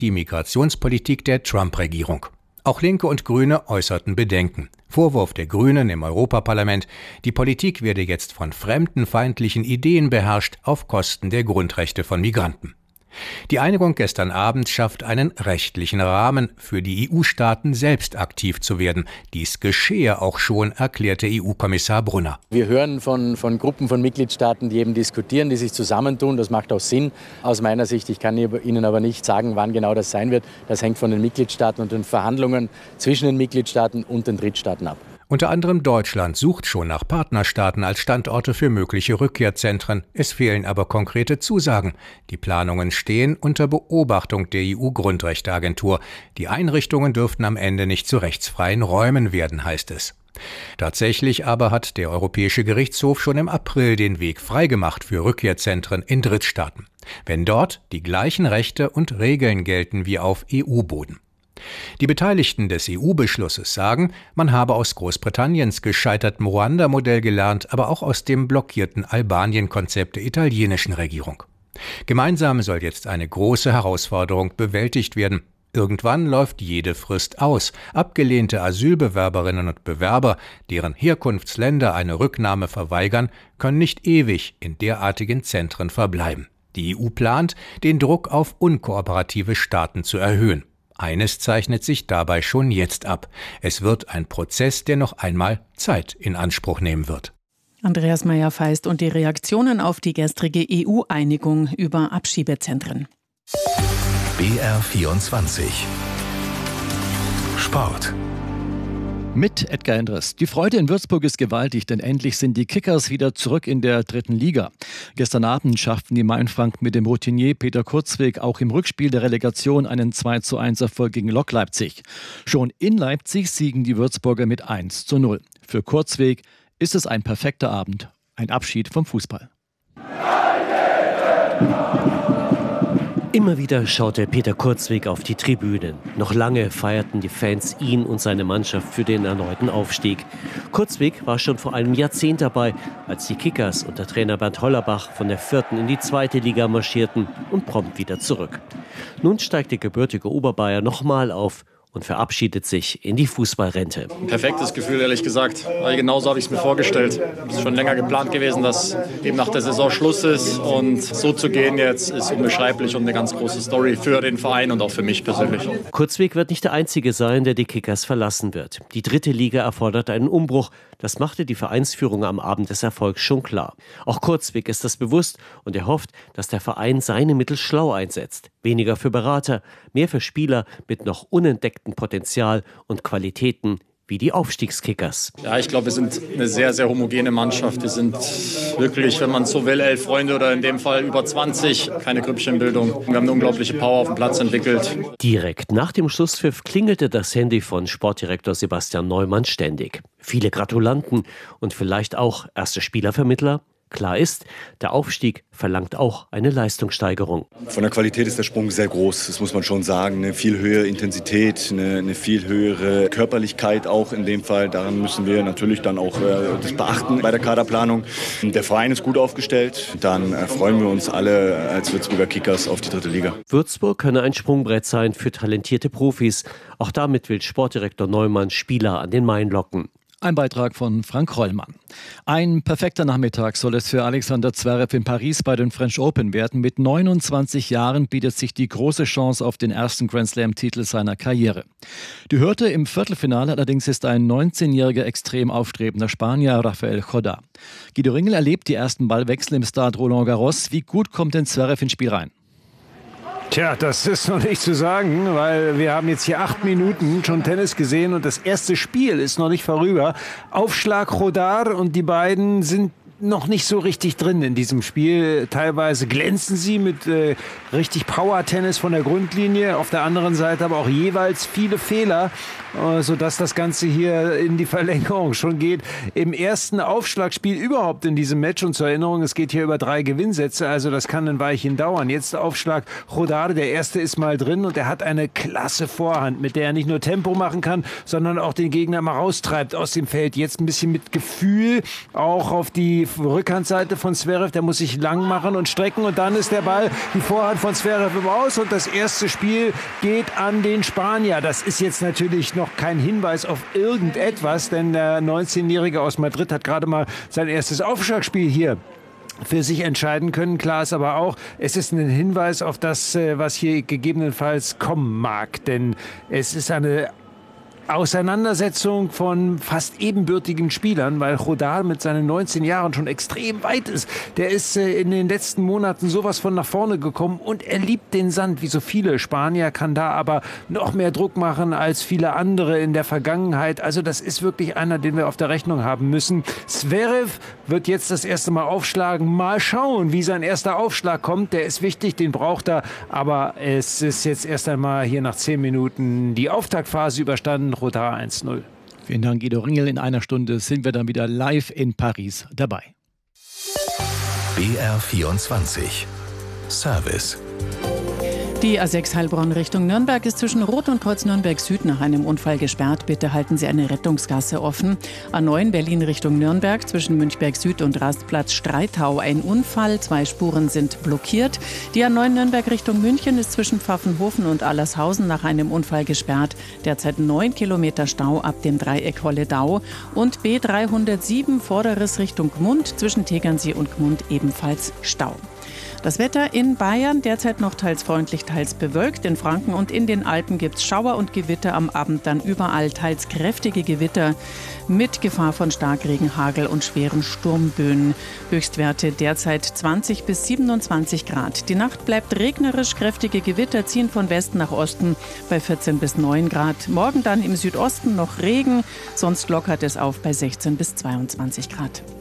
die Migrationspolitik der Trump-Regierung. Auch Linke und Grüne äußerten Bedenken. Vorwurf der Grünen im Europaparlament, die Politik werde jetzt von fremdenfeindlichen Ideen beherrscht auf Kosten der Grundrechte von Migranten. Die Einigung gestern Abend schafft einen rechtlichen Rahmen für die EU-Staaten, selbst aktiv zu werden. Dies geschehe auch schon, erklärte EU-Kommissar Brunner. Wir hören von Gruppen von Mitgliedstaaten, die eben diskutieren, die sich zusammentun. Das macht auch Sinn aus meiner Sicht. Ich kann Ihnen aber nicht sagen, wann genau das sein wird. Das hängt von den Mitgliedstaaten und den Verhandlungen zwischen den Mitgliedstaaten und den Drittstaaten ab. Unter anderem Deutschland sucht schon nach Partnerstaaten als Standorte für mögliche Rückkehrzentren. Es fehlen aber konkrete Zusagen. Die Planungen stehen unter Beobachtung der EU-Grundrechteagentur. Die Einrichtungen dürften am Ende nicht zu rechtsfreien Räumen werden, heißt es. Tatsächlich aber hat der Europäische Gerichtshof schon im April den Weg freigemacht für Rückkehrzentren in Drittstaaten, wenn dort die gleichen Rechte und Regeln gelten wie auf EU-Boden. Die Beteiligten des EU-Beschlusses sagen, man habe aus Großbritanniens gescheitertem Ruanda-Modell gelernt, aber auch aus dem blockierten Albanien-Konzept der italienischen Regierung. Gemeinsam soll jetzt eine große Herausforderung bewältigt werden. Irgendwann läuft jede Frist aus. Abgelehnte Asylbewerberinnen und Bewerber, deren Herkunftsländer eine Rücknahme verweigern, können nicht ewig in derartigen Zentren verbleiben. Die EU plant, den Druck auf unkooperative Staaten zu erhöhen. Eines zeichnet sich dabei schon jetzt ab. Es wird ein Prozess, der noch einmal Zeit in Anspruch nehmen wird. Andreas Meyer-Feist und die Reaktionen auf die gestrige EU-Einigung über Abschiebezentren. BR24 Sport. Mit Edgar Endres. Die Freude in Würzburg ist gewaltig, denn endlich sind die Kickers wieder zurück in der 3. Liga. Gestern Abend schafften die Mainfranken mit dem Routinier Peter Kurzweg auch im Rückspiel der Relegation einen 2:1 Erfolg gegen Lok Leipzig. Schon in Leipzig siegen die Würzburger mit 1:0. Für Kurzweg ist es ein perfekter Abend, ein Abschied vom Fußball. Immer wieder schaute Peter Kurzweg auf die Tribünen. Noch lange feierten die Fans ihn und seine Mannschaft für den erneuten Aufstieg. Kurzweg war schon vor einem Jahrzehnt dabei, als die Kickers unter Trainer Bernd Hollerbach von der 4. in die 2. Liga marschierten und prompt wieder zurück. Nun steigt der gebürtige Oberbayer nochmal auf und verabschiedet sich in die Fußballrente. Perfektes Gefühl, ehrlich gesagt. Weil genauso habe ich es mir vorgestellt. Es ist schon länger geplant gewesen, dass eben nach der Saison Schluss ist. Und so zu gehen jetzt ist unbeschreiblich und eine ganz große Story für den Verein und auch für mich persönlich. Kurzweg wird nicht der Einzige sein, der die Kickers verlassen wird. Die 3. Liga erfordert einen Umbruch. Das machte die Vereinsführung am Abend des Erfolgs schon klar. Auch Kurzweg ist das bewusst und er hofft, dass der Verein seine Mittel schlau einsetzt. Weniger für Berater, mehr für Spieler mit noch unentdecktem Potenzial und Qualitäten wie die Aufstiegskickers. Ja, ich glaube, wir sind eine sehr, sehr homogene Mannschaft. Wir sind wirklich, wenn man so will, 11 Freunde oder in dem Fall über 20. Keine Grüppchenbildung. Wir haben eine unglaubliche Power auf dem Platz entwickelt. Direkt nach dem Schlusspfiff klingelte das Handy von Sportdirektor Sebastian Neumann ständig. Viele Gratulanten und vielleicht auch erste Spielervermittler. Klar ist, der Aufstieg verlangt auch eine Leistungssteigerung. Von der Qualität ist der Sprung sehr groß, das muss man schon sagen. Eine viel höhere Intensität, eine viel höhere Körperlichkeit auch in dem Fall. Daran müssen wir natürlich dann auch das beachten bei der Kaderplanung. Der Verein ist gut aufgestellt. Dann freuen wir uns alle als Würzburger Kickers auf die 3. Liga. Würzburg könne ein Sprungbrett sein für talentierte Profis. Auch damit will Sportdirektor Neumann Spieler an den Main locken. Ein Beitrag von Frank Rollmann. Ein perfekter Nachmittag soll es für Alexander Zverev in Paris bei den French Open werden. Mit 29 Jahren bietet sich die große Chance auf den ersten Grand-Slam-Titel seiner Karriere. Die Hürde im Viertelfinale allerdings ist ein 19-jähriger extrem aufstrebender Spanier, Rafael Corda. Guido Ringel erlebt die ersten Ballwechsel im Stade Roland Garros. Wie gut kommt denn Zverev ins Spiel rein? Tja, das ist noch nicht zu sagen, weil wir haben jetzt hier 8 Minuten schon Tennis gesehen und das erste Spiel ist noch nicht vorüber. Aufschlag Rodar und die beiden sind noch nicht so richtig drin in diesem Spiel. Teilweise glänzen sie mit richtig Power-Tennis von der Grundlinie. Auf der anderen Seite aber auch jeweils viele Fehler, sodass das Ganze hier in die Verlängerung schon geht. Im ersten Aufschlagspiel überhaupt in diesem Match. Und zur Erinnerung, es geht hier über 3 Gewinnsätze. Also das kann ein Weilchen dauern. Jetzt Aufschlag Rodar. Der erste ist mal drin und er hat eine klasse Vorhand, mit der er nicht nur Tempo machen kann, sondern auch den Gegner mal raustreibt aus dem Feld. Jetzt ein bisschen mit Gefühl auch auf die Rückhandseite von Zverev, der muss sich lang machen und strecken und dann ist der Ball, die Vorhand von Zverev im Aus und das erste Spiel geht an den Spanier. Das ist jetzt natürlich noch kein Hinweis auf irgendetwas, denn der 19-Jährige aus Madrid hat gerade mal sein erstes Aufschlagspiel hier für sich entscheiden können. Klar ist aber auch, es ist ein Hinweis auf das, was hier gegebenenfalls kommen mag. Denn es ist eine Auseinandersetzung von fast ebenbürtigen Spielern, weil Rodal mit seinen 19 Jahren schon extrem weit ist. Der ist in den letzten Monaten sowas von nach vorne gekommen und er liebt den Sand, wie so viele Spanier, kann da aber noch mehr Druck machen als viele andere in der Vergangenheit. Also das ist wirklich einer, den wir auf der Rechnung haben müssen. Zverev wird jetzt das erste Mal aufschlagen. Mal schauen, wie sein erster Aufschlag kommt. Der ist wichtig, den braucht er. Aber es ist jetzt erst einmal hier nach 10 Minuten die Auftaktphase überstanden. Rodar 1-0. Vielen Dank, Guido Ringel. In einer Stunde sind wir dann wieder live in Paris dabei. BR24 Service. Die A6 Heilbronn Richtung Nürnberg ist zwischen Rot und Kreuz Nürnberg Süd nach einem Unfall gesperrt. Bitte halten Sie eine Rettungsgasse offen. A9 Berlin Richtung Nürnberg zwischen Münchberg Süd und Rastplatz Streitau ein Unfall. 2 Spuren sind blockiert. Die A9 Nürnberg Richtung München ist zwischen Pfaffenhofen und Allershausen nach einem Unfall gesperrt. Derzeit 9 Kilometer Stau ab dem Dreieck Holledau. Und B307 Vorderes Richtung Gmund zwischen Tegernsee und Gmund ebenfalls Stau. Das Wetter in Bayern derzeit noch teils freundlich, teils bewölkt. In Franken und in den Alpen gibt es Schauer und Gewitter, am Abend dann überall teils kräftige Gewitter mit Gefahr von Starkregen, Hagel und schweren Sturmböen. Höchstwerte derzeit 20 bis 27 Grad. Die Nacht bleibt regnerisch, kräftige Gewitter ziehen von Westen nach Osten bei 14 bis 9 Grad. Morgen dann im Südosten noch Regen, sonst lockert es auf bei 16 bis 22 Grad.